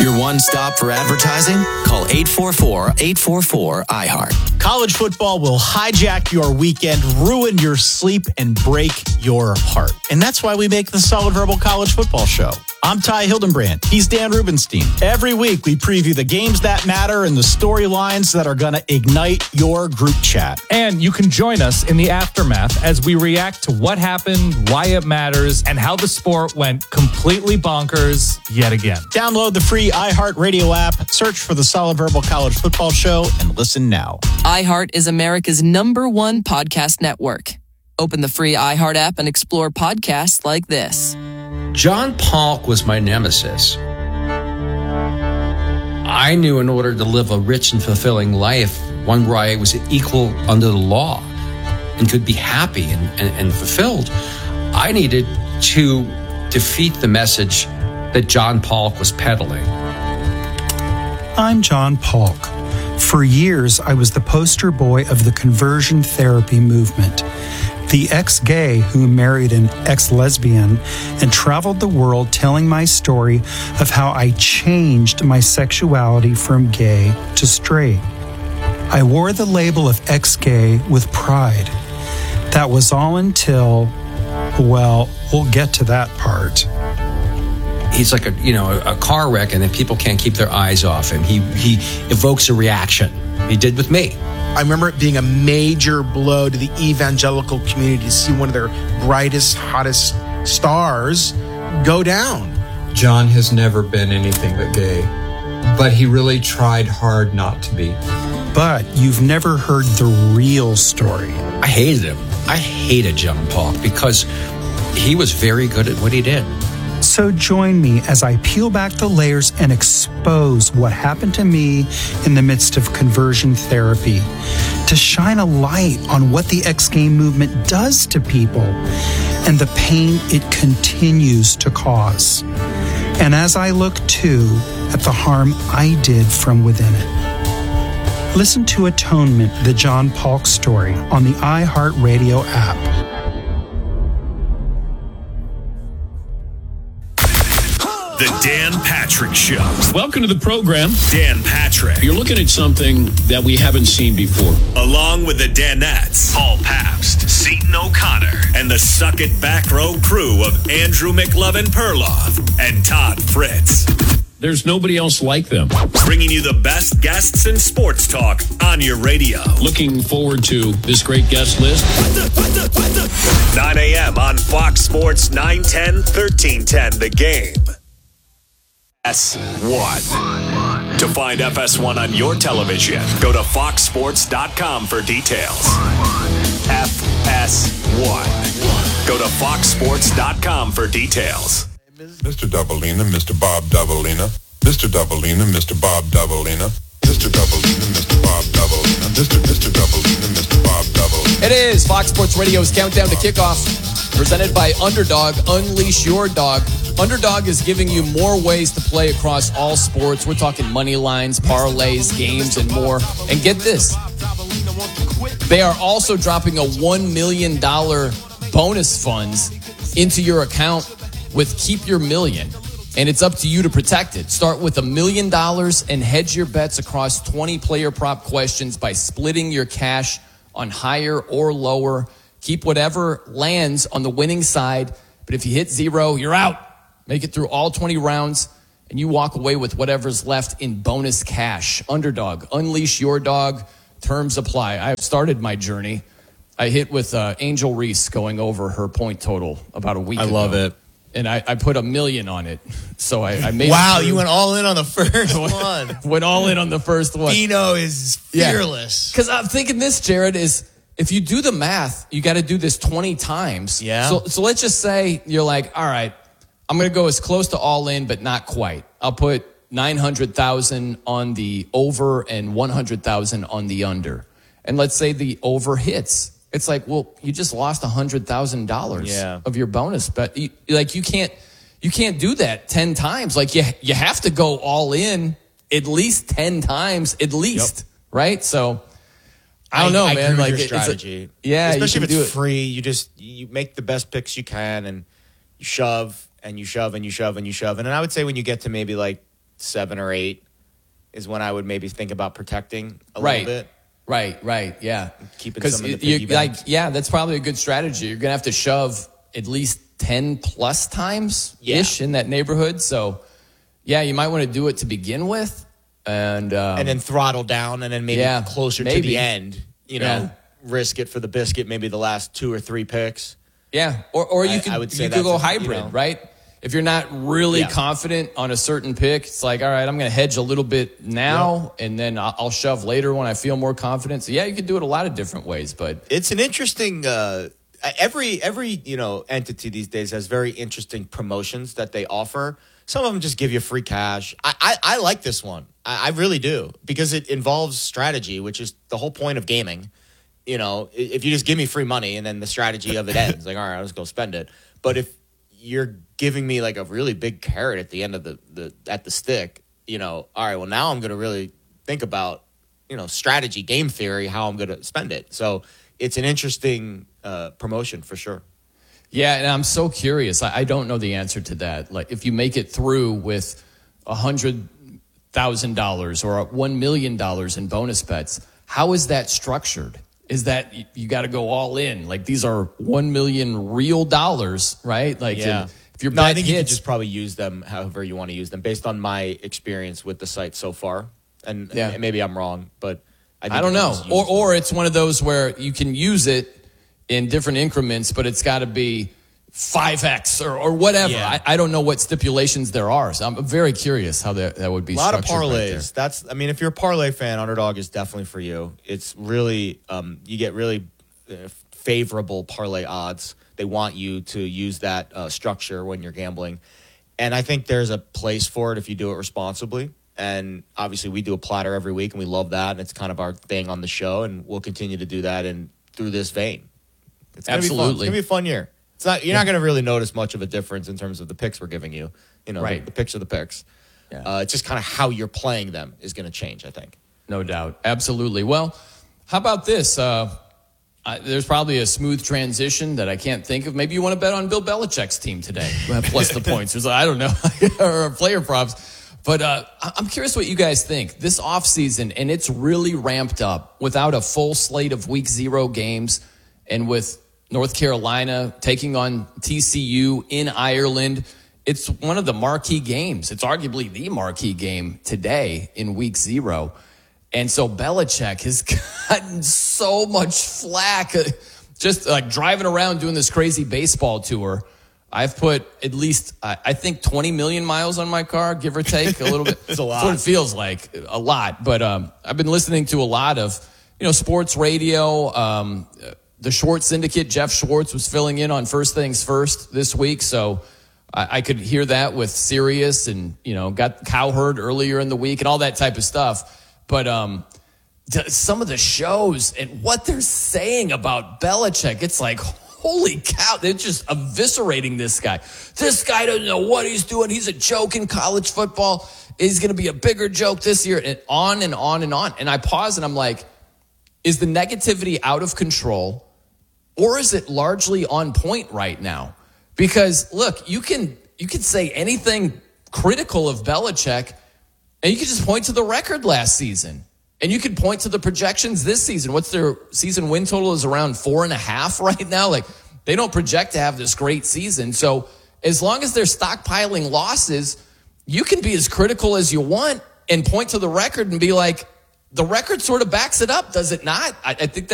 Your one stop for advertising? Call 844-844-iHeart. College football will hijack your weekend, ruin your sleep, and break your heart. And that's why we make the Solid Verbal College Football Show. I'm Ty Hildenbrand. He's Dan Rubenstein. Every week, we preview the games that matter and the storylines that are going to ignite your group chat. And you can join us in the aftermath as we react to what happened, why it matters, and how the sport went completely bonkers yet again. Download the free iHeartRadio app, search for the Solid Verbal College Football Show, and listen now. iHeart is America's #1 podcast network. Open the free iHeart app and explore podcasts like this. John Polk was my nemesis. I knew in order to live a rich and fulfilling life, one where I was equal under the law and could be happy and fulfilled, I needed to defeat the message that John Polk was peddling. I'm John Polk. For years, I was the poster boy of the conversion therapy movement. The ex-gay who married an ex-lesbian and traveled the world telling my story of how I changed my sexuality from gay to straight. I wore the label of ex-gay with pride. That was all until, well, we'll get to that part. He's like a car wreck, and then people can't keep their eyes off him. He evokes a reaction. He did with me. I remember it being a major blow to the evangelical community to see one of their brightest, hottest stars go down. John has never been anything but gay, but he really tried hard not to be. But you've never heard the real story. I hated him. I hated John Polk because he was very good at what he did. So join me as I peel back the layers and expose what happened to me in the midst of conversion therapy, to shine a light on what the ex-gay movement does to people and the pain it continues to cause. And as I look too at the harm I did from within it. Listen to Atonement, the John Polk story on the iHeartRadio app. The Dan Patrick Show. Welcome to the program. Dan Patrick. You're looking at something that we haven't seen before. Along with the Danettes, Paul Pabst, Seton O'Connor, and the Suck It Back Row crew of Andrew McLovin Perloff and Todd Fritz. There's nobody else like them. Bringing you the best guests in sports talk on your radio. Looking forward to this great guest list. 9 a.m. on Fox Sports 910, 1310, The Game. FS1. To find FS1 on your television, go to foxsports.com for details. FS1. Go to foxsports.com for details. Mr. Doubleina, Mr. Bob Doubleina, Mr. Doubleina, Mr. Bob Doubleina, Mr. Doubleina, Mr. Bob Doubleina, Mr. Doubleina, Mr. Bob Doubleina. It is Fox Sports Radio's Countdown to Kickoff, presented by Underdog. Unleash your dog. Underdog is giving you more ways to play across all sports. We're talking money lines, parlays, games, and more. And get this, they are also dropping a $1 million bonus funds into your account with Keep Your Million. And it's up to you to protect it. Start with $1 million and hedge your bets across 20 player prop questions by splitting your cash on higher or lower. Keep whatever lands on the winning side. But if you hit zero, you're out. Make it through all 20 rounds, and you walk away with whatever's left in bonus cash. Underdog, unleash your dog. Terms apply. I've started my journey. I hit with Angel Reese going over her point total about a week ago. I love it. And I put $1 million on it. So I made Wow, it you went all in on the first one. Went all in on the first one. Dino is fearless. Because I'm thinking this, Jared, is if you do the math, you got to do this 20 times. Yeah. So let's just say you're like, all right, I'm going to go as close to all in, but not quite. I'll put 900,000 on the over and 100,000 on the under. And let's say the over hits. It's like, well, you just lost $100,000 of your bonus. But you can't do that 10 times. Like you have to go all in at least 10 times, at least. Yep. Right? So I don't know, man. Like your strategy. Especially if it's free, you make the best picks you can and you shove and you shove and you shove and you shove. And then I would say when you get to maybe like 7 or 8 is when I would maybe think about protecting a little bit. Right, yeah. Keeping some of the piggy banks. That's probably a good strategy. You're going to have to shove at least 10 plus times-ish in that neighborhood. So, yeah, you might want to do it to begin with. And then throttle down, and then maybe closer to the end, risk it for the biscuit, maybe the last 2 or 3 picks. Yeah, or you could go hybrid, right? If you're not really confident on a certain pick, it's like, all right, I'm going to hedge a little bit now, and then I'll shove later when I feel more confident. So, you could do it a lot of different ways. But it's an interesting every entity these days has very interesting promotions that they offer. Some of them just give you free cash. I like this one. I really do, because it involves strategy, which is the whole point of gaming. If you just give me free money and then the strategy of it ends, like, all right, I'll just go spend it. But if you're giving me like a really big carrot at the end of the stick, all right, well, now I'm going to really think about, strategy, game theory, how I'm going to spend it. So it's an interesting promotion for sure. Yeah, and I'm so curious. I don't know the answer to that. Like, if you make it through with $100,000 or $1 million in bonus bets, how is that structured? Is that you got to go all in? Like, these are 1 million real dollars, right? Like, if your bet I think hits, you can just probably use them however you want to use them, based on my experience with the site so far. And maybe I'm wrong, but I don't know. Or it's one of those where you can use it in different increments, but it's got to be 5x or whatever. Yeah. I don't know what stipulations there are. So I'm very curious how that would be structured. A lot of parlays. Right, if you're a parlay fan, Underdog is definitely for you. It's really, you get really favorable parlay odds. They want you to use that structure when you're gambling. And I think there's a place for it if you do it responsibly. And obviously we do a platter every week, and we love that. And it's kind of our thing on the show, and we'll continue to do that and through this vein. It's gonna be fun. It's going to be a fun year. It's not. You're not going to really notice much of a difference in terms of the picks we're giving you. The picks are the picks. Yeah. It's just kind of how you're playing them is going to change, I think. No doubt. Absolutely. Well, how about this? There's probably a smooth transition that I can't think of. Maybe you want to bet on Bill Belichick's team today, plus the points. I don't know, or player props. But I'm curious what you guys think. This offseason, and it's really ramped up without a full slate of Week 0 games, and with North Carolina taking on TCU in Ireland. It's one of the marquee games. It's arguably the marquee game today in Week 0. And so Belichick has gotten so much flack just like driving around doing this crazy baseball tour. I've put at least, I think, 20 million miles on my car, give or take a little bit. It's a lot. That's what it feels like, a lot. But I've been listening to a lot of, sports radio. The Schwartz Syndicate, Jeff Schwartz, was filling in on First Things First this week. So I could hear that with Sirius, and, got Cowherd earlier in the week and all that type of stuff. But some of the shows and what they're saying about Belichick, it's like, holy cow, they're just eviscerating this guy. This guy doesn't know what he's doing. He's a joke in college football. He's going to be a bigger joke this year, and on and on and on. And I pause and I'm like, is the negativity out of control, or is it largely on point right now? Because look, you can say anything critical of Belichick, and you can just point to the record last season. And you can point to the projections this season. What's their season win total is around 4.5 right now. Like, they don't project to have this great season. So as long as they're stockpiling losses, you can be as critical as you want and point to the record and be like, the record sort of backs it up, does it not? I think